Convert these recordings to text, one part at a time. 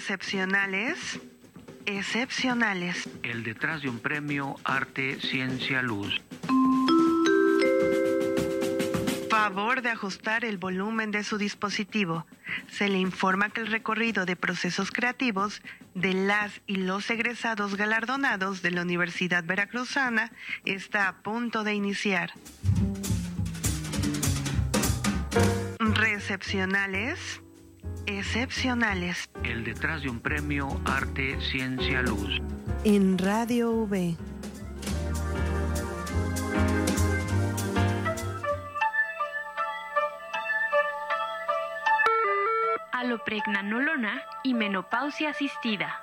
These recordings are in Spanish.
Recepcionales, excepcionales. El detrás de un premio Arte, Ciencia, Luz. Favor de ajustar el volumen de su dispositivo. Se le informa que el recorrido de procesos creativos de las y los egresados galardonados de la Universidad Veracruzana está a punto de iniciar. Recepcionales, excepcionales. El detrás de un premio Arte, Ciencia, Luz. En Radio V. Alopregnanolona y menopausia asistida.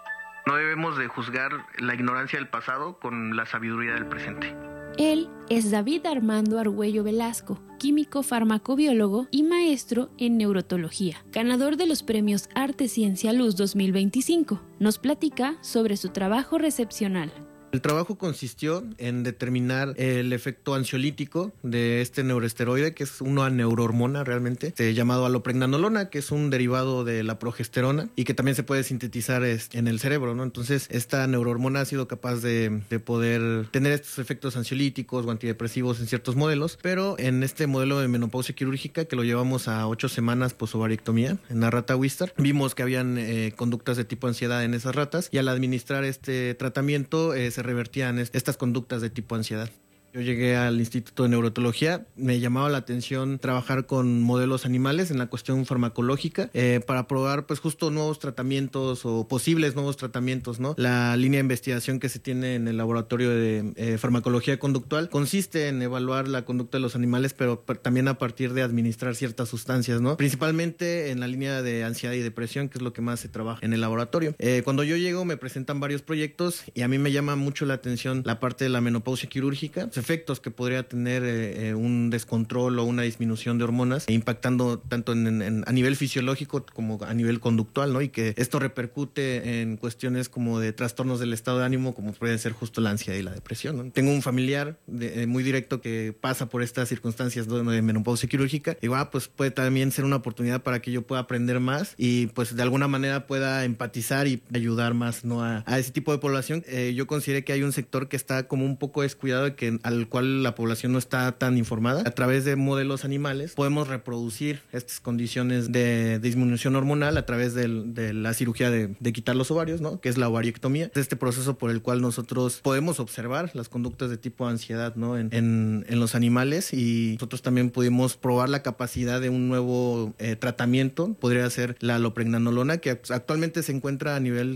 No debemos de juzgar la ignorancia del pasado con la sabiduría del presente. Él es David Armando Argüello Velasco, químico farmacobiólogo y maestro en neurotología, ganador de los premios Arte Ciencia Luz 2025. Nos platica sobre su trabajo recepcional. El trabajo consistió en determinar el efecto ansiolítico de este neuroesteroide, que es una neurohormona realmente, llamado alopregnanolona, que es un derivado de la progesterona y que también se puede sintetizar en el cerebro, ¿no? Entonces, esta neurohormona ha sido capaz de poder tener estos efectos ansiolíticos o antidepresivos en ciertos modelos, pero en este modelo de menopausia quirúrgica, que lo llevamos a 8 semanas posovariectomía en la rata Wistar, vimos que habían conductas de tipo ansiedad en esas ratas, y al administrar este tratamiento se revertían estas conductas de tipo ansiedad. Yo llegué al Instituto de Neurotología, me llamaba la atención trabajar con modelos animales en la cuestión farmacológica para probar pues justo nuevos tratamientos o posibles nuevos tratamientos, ¿no? La línea de investigación que se tiene en el laboratorio de farmacología conductual consiste en evaluar la conducta de los animales, pero también a partir de administrar ciertas sustancias, ¿no? Principalmente en la línea de ansiedad y depresión, que es lo que más se trabaja en el laboratorio. Cuando yo llego me presentan varios proyectos y a mí me llama mucho la atención la parte de la menopausia quirúrgica, efectos que podría tener un descontrol o una disminución de hormonas, impactando tanto a nivel fisiológico como a nivel conductual, ¿no? Y que esto repercute en cuestiones como de trastornos del estado de ánimo, como pueden ser justo la ansiedad y la depresión, ¿no? Tengo un familiar muy directo que pasa por estas circunstancias de menopausia quirúrgica y pues puede también ser una oportunidad para que yo pueda aprender más y pues de alguna manera pueda empatizar y ayudar más, ¿no? a ese tipo de población. Yo consideré que hay un sector que está como un poco descuidado y que al cual la población no está tan informada. A través de modelos animales podemos reproducir estas condiciones de disminución hormonal a través de la cirugía de quitar los ovarios, ¿no? Que es la ovariectomía. Es este proceso por el cual nosotros podemos observar las conductas de tipo ansiedad, ¿no? en los animales, y nosotros también pudimos probar la capacidad de un nuevo tratamiento. Podría ser la alopregnanolona, que actualmente se encuentra a nivel